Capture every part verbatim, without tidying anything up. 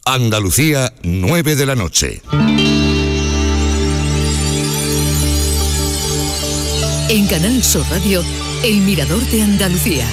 Andalucía, nueve de la noche. En Canal Sur Radio, El Mirador de Andalucía.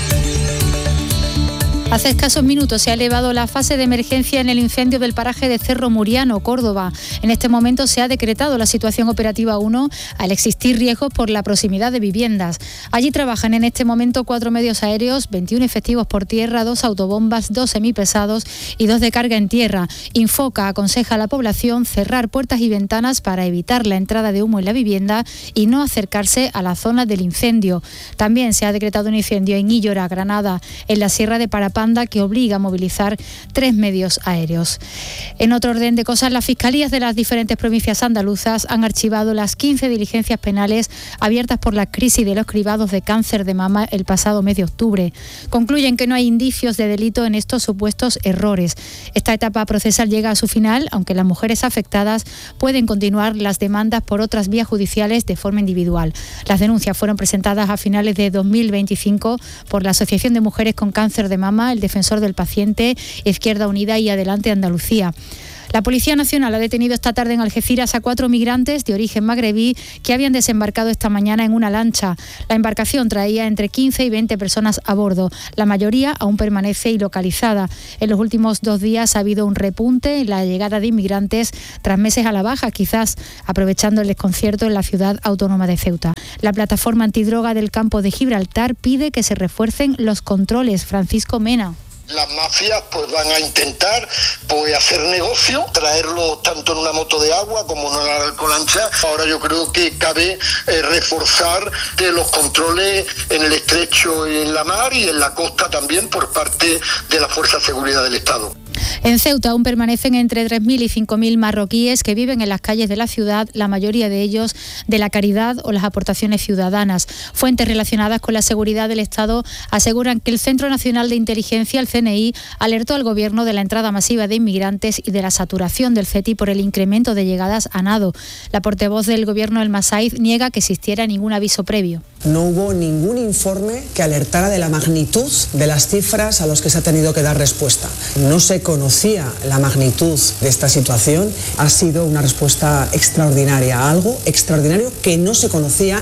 Hace escasos minutos se ha elevado la fase de emergencia en el incendio del paraje de Cerro Muriano, Córdoba. En este momento se ha decretado la situación operativa uno al existir riesgos por la proximidad de viviendas. Allí trabajan en este momento cuatro medios aéreos, veintiún efectivos por tierra, dos autobombas, dos semipesados y dos de carga en tierra. Infoca aconseja a la población cerrar puertas y ventanas para evitar la entrada de humo en la vivienda y no acercarse a la zona del incendio. También se ha decretado un incendio en Illora, Granada, en la Sierra de Parapanda, que obliga a movilizar tres medios aéreos. En otro orden de cosas, las fiscalías de las diferentes provincias andaluzas han archivado las quince diligencias penales abiertas por la crisis de los cribados de cáncer de mama el pasado mes de octubre. Concluyen que no hay indicios de delito en estos supuestos errores. Esta etapa procesal llega a su final, aunque las mujeres afectadas pueden continuar las demandas por otras vías judiciales de forma individual. Las denuncias fueron presentadas a finales de dos mil veinticinco por la Asociación de Mujeres con Cáncer de Mama, el Defensor del Paciente, Izquierda Unida y Adelante Andalucía. La Policía Nacional ha detenido esta tarde en Algeciras a cuatro migrantes de origen magrebí que habían desembarcado esta mañana en una lancha. La embarcación traía entre quince y veinte personas a bordo. La mayoría aún permanece ilocalizada. En los últimos dos días ha habido un repunte en la llegada de inmigrantes tras meses a la baja, quizás aprovechando el desconcierto en la ciudad autónoma de Ceuta. La plataforma antidroga del campo de Gibraltar pide que se refuercen los controles. Francisco Mena. Las mafias pues van a intentar pues hacer negocio, traerlo tanto en una moto de agua como en una alcolancha. Ahora yo creo que cabe eh, reforzar de los controles en el estrecho y en la mar y en la costa también por parte de la Fuerza de Seguridad del Estado. En Ceuta aún permanecen entre tres mil y cinco mil marroquíes que viven en las calles de la ciudad, la mayoría de ellos de la caridad o las aportaciones ciudadanas. Fuentes relacionadas con la seguridad del Estado aseguran que el Centro Nacional de Inteligencia, el C N I, alertó al Gobierno de la entrada masiva de inmigrantes y de la saturación del CETI por el incremento de llegadas a nado. La portavoz del Gobierno, El Masaiz, niega que existiera ningún aviso previo. No hubo ningún informe que alertara de la magnitud de las cifras a los que se ha tenido que dar respuesta. No se conocía la magnitud de esta situación. Ha sido una respuesta extraordinaria, algo extraordinario que no se conocía.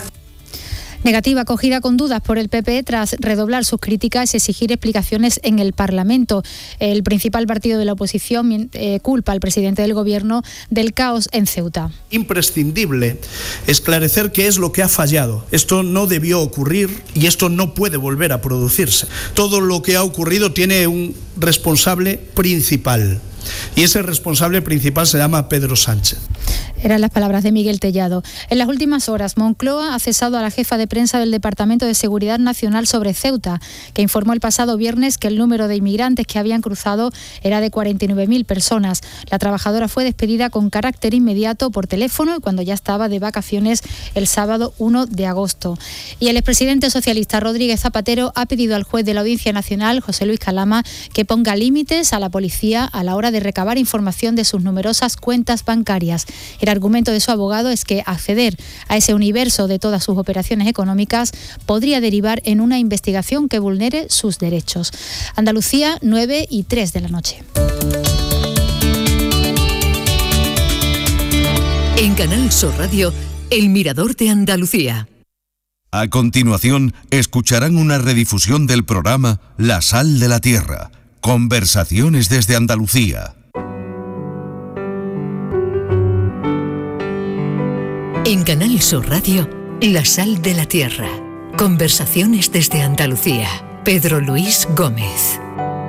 Negativa acogida con dudas por el P P tras redoblar sus críticas y exigir explicaciones en el Parlamento. El principal partido de la oposición eh, culpa al presidente del Gobierno del caos en Ceuta. Imprescindible esclarecer qué es lo que ha fallado. Esto no debió ocurrir y esto no puede volver a producirse. Todo lo que ha ocurrido tiene un responsable principal. Y ese responsable principal se llama Pedro Sánchez. Eran las palabras de Miguel Tellado. En las últimas horas, Moncloa ha cesado a la jefa de prensa del Departamento de Seguridad Nacional sobre Ceuta, que informó el pasado viernes que el número de inmigrantes que habían cruzado era de cuarenta y nueve mil personas. La trabajadora fue despedida con carácter inmediato por teléfono cuando ya estaba de vacaciones el sábado uno de agosto. Y el expresidente socialista Rodríguez Zapatero ha pedido al juez de la Audiencia Nacional, José Luis Calama, que ponga límites a la policía a la hora de recabar información de sus numerosas cuentas bancarias. El argumento de su abogado es que acceder a ese universo de todas sus operaciones económicas podría derivar en una investigación que vulnere sus derechos. Andalucía, nueve y tres de la noche. En Canal Sur Radio, El Mirador de Andalucía. A continuación, escucharán una redifusión del programa La Sal de la Tierra. Conversaciones desde Andalucía. En Canal Sur Radio, La Sal de la Tierra. Conversaciones desde Andalucía. Pedro Luis Gómez.